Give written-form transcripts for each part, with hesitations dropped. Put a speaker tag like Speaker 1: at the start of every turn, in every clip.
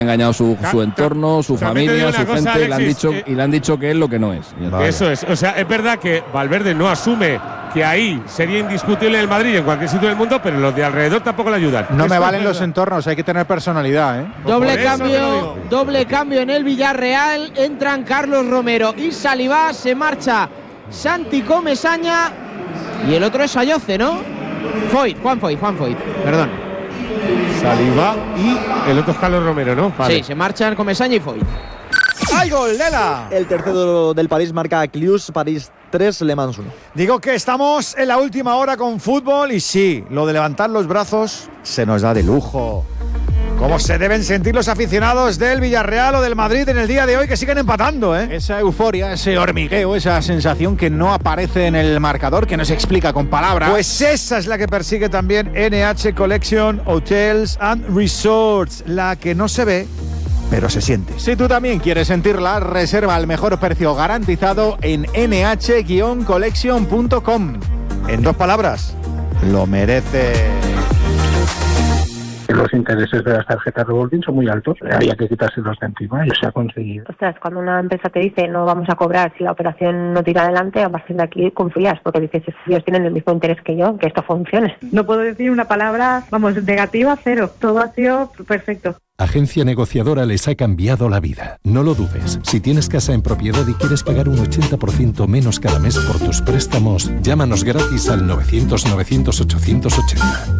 Speaker 1: engañado su entorno, su familia, su gente,
Speaker 2: Alexis,
Speaker 1: y le han dicho que es lo que no es.
Speaker 2: Eso es, o sea, es verdad que Valverde no asume que ahí sería indiscutible el Madrid en cualquier sitio del mundo, pero los de alrededor tampoco le ayudan.
Speaker 3: No me valen los entornos, hay que tener personalidad, ¿eh?
Speaker 4: Doble cambio en el Villarreal. Entran Carlos Romero y Saliba. Se marcha Santi Comesaña y el otro es Ayoce, ¿no? Juan Foyt, perdón.
Speaker 2: Saliba y el otro es Carlos Romero, ¿no? Vale.
Speaker 4: Sí, se marchan Comesaña y Foyt.
Speaker 3: ¡Ay, gol, Lela!
Speaker 5: El tercero del París marca Cluj, París 3, Le Mans 1.
Speaker 3: Digo que estamos en la última hora con fútbol y sí, lo de levantar los brazos se nos da de lujo. ¿Cómo se deben sentir los aficionados del Villarreal o del Madrid en el día de hoy que siguen empatando, eh? Esa euforia, ese hormigueo, esa sensación que no aparece en el marcador, que no se explica con palabras. Pues esa es la que persigue también NH Collection Hotels and Resorts, la que no se ve, pero se siente. Si tú también quieres sentirla, reserva al mejor precio garantizado en nh-collection.com. En 2 palabras, lo merece.
Speaker 6: Los intereses de las tarjetas revolving son muy altos, había que quitárselos de encima y se ha conseguido.
Speaker 7: Ostras, cuando una empresa te dice no vamos a cobrar si la operación no tira adelante, a partir de aquí confías, porque dices, ellos tienen el mismo interés que yo, que esto funcione.
Speaker 8: No puedo decir una palabra, negativa, cero. Todo ha sido perfecto.
Speaker 9: Agencia Negociadora les ha cambiado la vida. No lo dudes. Si tienes casa en propiedad y quieres pagar un 80% menos cada mes por tus préstamos, llámanos gratis al 900-900-880.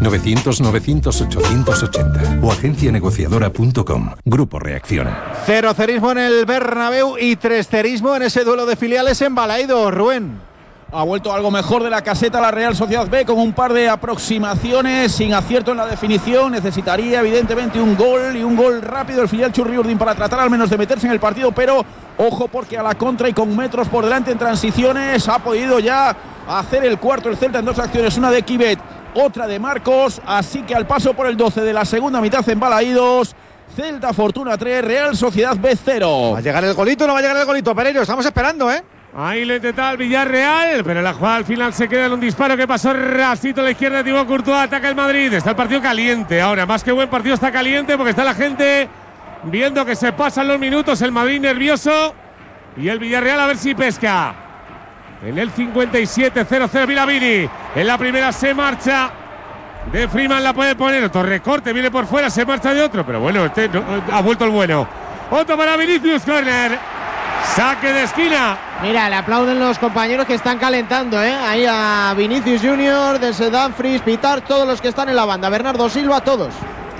Speaker 9: 900-900-880 o agencianegociadora.com. Grupo Reacciona.
Speaker 3: 0-0 en el Bernabéu y 3-0 en ese duelo de filiales en Balaidos, Rubén.
Speaker 10: Ha vuelto algo mejor de la caseta la Real Sociedad B con un par de aproximaciones sin acierto en la definición. Necesitaría evidentemente un gol y un gol rápido el filial Churriurdin para tratar al menos de meterse en el partido, pero ojo porque a la contra y con metros por delante en transiciones ha podido ya hacer el cuarto el Celta en 2 acciones, una de Kibet, otra de Marcos, así que al paso por el 12 de la segunda mitad en Balaídos, Celta Fortuna 3, Real Sociedad B 0.
Speaker 3: ¿Va a llegar el golito o no va a llegar el golito, Pereiro? Estamos esperando, ¿eh?
Speaker 2: Ahí lo intentaba el Villarreal, pero la jugada al final se queda en un disparo que pasó rasito a la izquierda de Thibaut Courtois. Ataca el Madrid. Está el partido caliente. Ahora, más que buen partido, está caliente porque está la gente viendo que se pasan los minutos. El Madrid nervioso y el Villarreal a ver si pesca. En el 57, 0-0 Vilavini. En la primera se marcha. De Freeman la puede poner. Otro recorte, viene por fuera, se marcha de otro. Pero bueno, ha vuelto el bueno. Otro para Vinicius, corner. Saque de esquina.
Speaker 4: Mira, le aplauden los compañeros que están calentando, ¿eh? Ahí a Vinicius Junior, desde Dumfries, Pitar, todos los que están en la banda. Bernardo Silva, todos.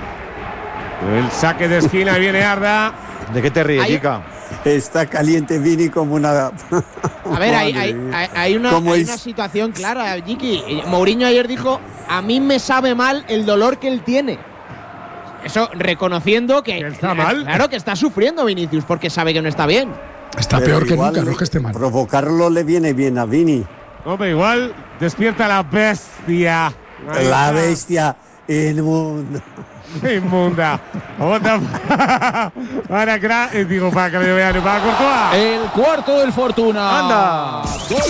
Speaker 2: El saque de esquina, viene Arda.
Speaker 3: ¿De qué te ríes, chica?
Speaker 11: Está caliente Vini como una…
Speaker 4: A ver, hay una situación clara, Jiki. Mourinho ayer dijo, a mí me sabe mal el dolor que él tiene. Eso reconociendo que
Speaker 2: está mal.
Speaker 4: Claro que está sufriendo Vinicius porque sabe que no está bien.
Speaker 12: Está peor que nunca, no es que esté mal.
Speaker 11: Provocarlo le viene bien a Vini.
Speaker 2: Hombre, igual despierta la bestia.
Speaker 11: La bestia inmunda.
Speaker 2: Inmunda. Otra para que me vean para Courtois.
Speaker 10: El cuarto del Fortuna.
Speaker 3: ¡Anda!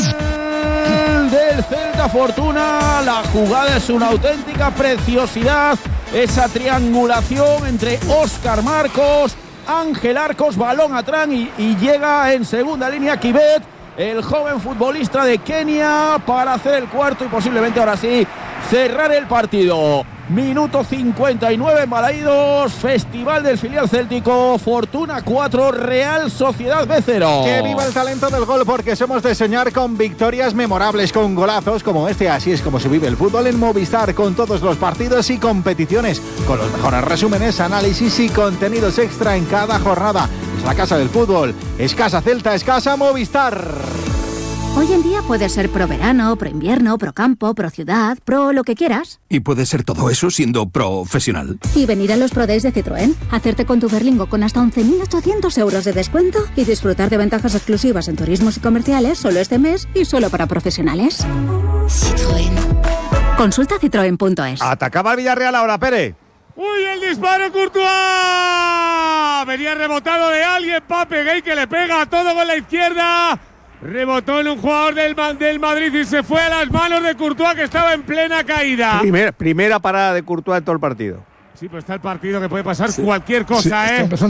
Speaker 10: Gol del Celta Fortuna. La jugada es una auténtica preciosidad. Esa triangulación entre Óscar Marcos, Ángel Arcos, balón atrás y llega en segunda línea Kibet, el joven futbolista de Kenia, para hacer el cuarto y posiblemente ahora sí cerrar el partido. Minuto 59 en Balaídos, festival del filial céltico, Fortuna 4, Real Sociedad B 0.
Speaker 3: Que viva el talento del gol, porque somos de soñar con victorias memorables, con golazos como este. Así es como se vive el fútbol en Movistar, con todos los partidos y competiciones, con los mejores resúmenes, análisis y contenidos extra en cada jornada. Es la casa del fútbol, es casa Celta, es casa Movistar.
Speaker 13: Hoy en día puedes ser pro verano, pro invierno, pro campo, pro ciudad, pro lo que quieras.
Speaker 14: Y puedes ser todo eso siendo profesional.
Speaker 13: Y venir a los Pro Days de Citroën, hacerte con tu Berlingo con hasta 11.800 euros de descuento y disfrutar de ventajas exclusivas en turismos y comerciales solo este mes y solo para profesionales. Citroën. Consulta citroen.es.
Speaker 3: Atacaba el Villarreal ahora, Pere.
Speaker 2: ¡Uy, el disparo, Courtois! Venía rebotado de alguien, Pape Gay, que le pega a todo con la izquierda. Rebotó en un jugador del Madrid y se fue a las manos de Courtois, que estaba en plena caída.
Speaker 3: Primera parada de Courtois en todo el partido.
Speaker 2: Sí, pues está el partido que puede pasar cualquier cosa, ¿eh?